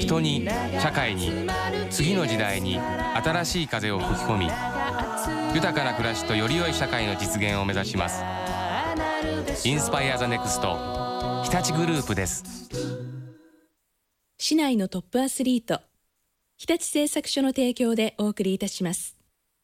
人に社会に次の時代に新しい風を吹き込み、豊かな暮らしとより良い社会の実現を目指します。インスパイアザネクスト日立グループです。 市内のトップアスリート、日立製作所の提供でお送りいたします。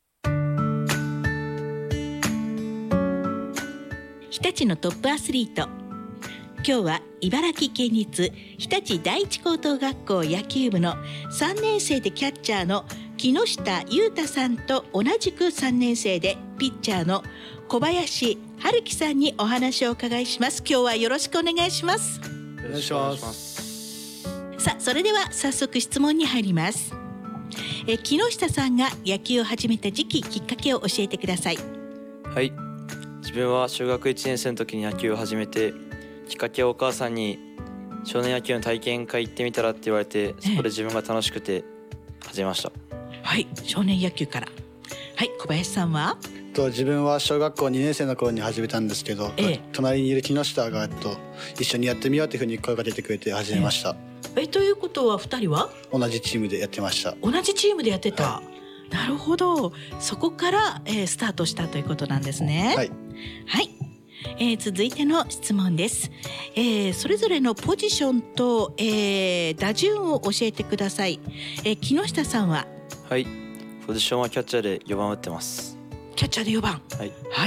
日立のトップアスリート、今日は茨城県立日立第一高等学校野球部の3年生でキャッチャーの木下裕太さんと同じく3年生でピッチャーの小林春樹さんにお話をお伺いします。今日はよろしくお願いします。 お願いします。 さあ、それでは早速質問に入ります。木下さんが野球を始めた時期、きっかけを教えてください。 はい、自分は小学1年生の時に野球を始めて、きっかけはお母さんに少年野球の体験会行ってみたらって言われて、そこで自分が楽しくて始めました。 はい、少年野球から。はい、小林さんは？ 自分は小学校2年生の頃に始めたんですけど、隣にいる木下が一緒にやってみようというふうに声をかけてくれて始めました。 ということは2人は同じチームでやってました。 同じチームでやってた、 はなるほど。そこから、スタートしたということなんですね。 はい、 はい。続いての質問です。それぞれのポジションと、打順を教えてください。木下さんは？ はい、ポジションはキャッチャーで4番打ってます。 キャッチャーで4番。 はい、 はい。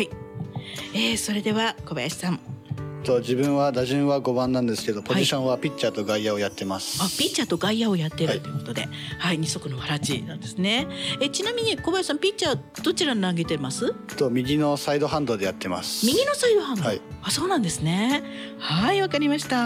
それでは小林さん。 自分は打順は5番なんですけど、ポジションはピッチャーと外野をやってます。 ピッチャーと外野をやってるということで、二足のわらじなんですね。ちなみに小林さん、ピッチャーどちらに投げてます？ 右のサイドハンドでやってます。 右のサイドハンド、 はい、 そうなんですね。はい、わかりました。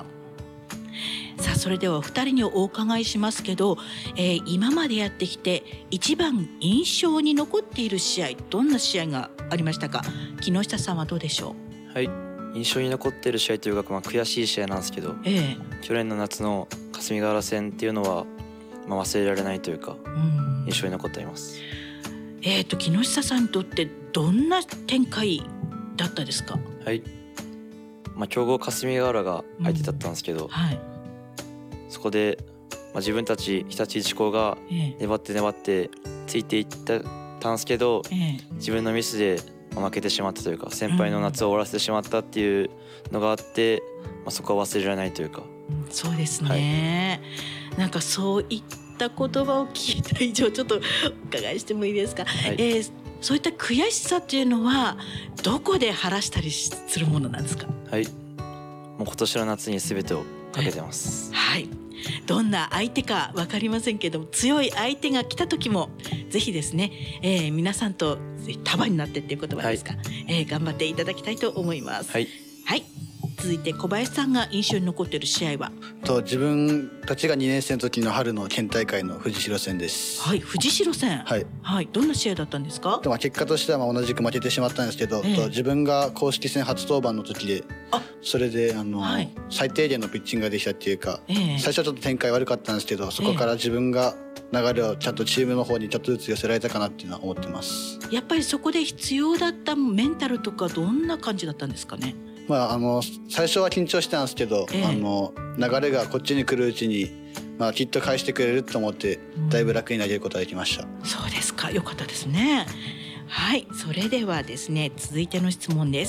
さあ、それではお二人にお伺いしますけど、今までやってきて一番印象に残っている試合、どんな試合がありましたか？木下さんはどうでしょう？ はい、印象に残っている試合というか、悔しい試合なんですけど、去年の夏の霞ヶ浦戦っていうのは、忘れられないというか、印象に残っています。 木下さんにとってどんな展開だったですか？ はい、強豪霞ヶ浦が相手だったんですけど、そこで、自分たち日立一高が粘ってついていったんですけど、自分のミスで負けてしまったというか、先輩の夏を終わらせてしまったっていうのがあって、そこは忘れられないというか。 そうですね、なんかそういった言葉を聞いた以上、ちょっとお伺いしてもいいですか？そういった悔しさっていうのはどこで晴らしたりするものなんですか？ はい、もう今年の夏に全てをかけてます。 はい、どんな相手か分かりませんけども、強い相手が来た時もぜひですね、皆さんと束になってっていう言葉ですか、頑張っていただきたいと思います。はい、続いて小林さんが印象に残っている試合は？ 自分たちが2年生の時の春の県大会の藤代戦です。 はい、藤代戦。どんな試合だったんですか？ 結果としては同じく負けてしまったんですけど、自分が公式戦初登板の時で、それで最低限のピッチングができたっていうか、最初はちょっと展開悪かったんですけど、そこから自分が流れをちゃんとチームの方にちょっとずつ寄せられたかなっていうのは思ってます。 やっぱりそこで必要だったメンタルとかどんな感じだったんですかね？ 最初は緊張してたんですけど、流れがこっちに来るうちに、きっと返してくれると思って、だいぶ楽に投げることができました。 そうですか、よかったですね。はい、それではですね、続いての質問です。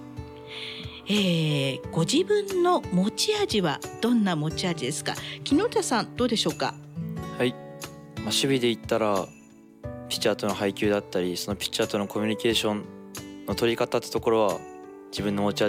ご自分の持ち味はどんな持ち味ですか？木下さん、どうでしょうか？ はい、守備で言ったらピッチャーとの配球だったり、そのピッチャーとのコミュニケーションの取り方ってところは自分の持ち味